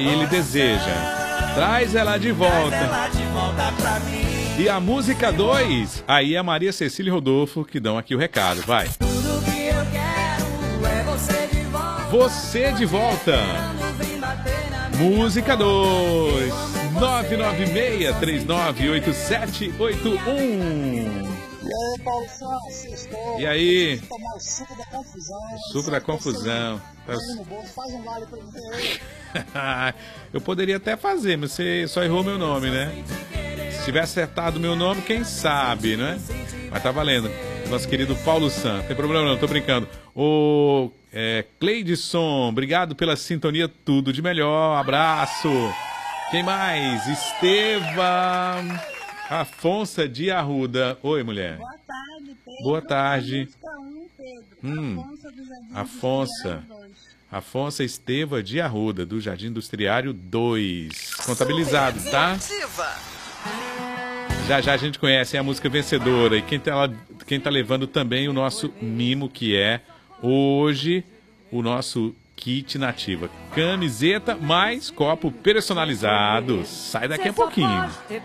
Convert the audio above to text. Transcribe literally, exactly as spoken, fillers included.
Ele deseja. Traz ela de volta. E a música dois, aí é a Maria Cecília e Rodolfo que dão aqui o recado. Vai. Você de volta. Música dois. nove nove seis, três nove oito sete oito um. E aí, Paulo Santos? E aí? Tomar o suco da confusão. O suco da confusão. Faz um vale pra mim. Eu poderia até fazer, mas você só errou meu nome, né? Se tivesse acertado meu nome, quem sabe, né? Mas tá valendo. Nosso querido Paulo Santos. Tem problema não, tô brincando. O é, Cleidson, obrigado pela sintonia, tudo de melhor. Abraço. Quem mais? Estevam Afonso de Arruda. Oi, mulher. Boa tarde, Pedro. Boa tarde. um, Pedro. Hum. Afonso do Jardim Afonso. Industriário dois. Afonso Esteva de Arruda, do Jardim Industriário dois. Contabilizado, tá? Já já a gente conhece a música vencedora. E quem tá, quem tá levando também o nosso mimo, que é hoje o nosso kit nativa. Camiseta mais copo personalizado. Sai daqui a pouquinho.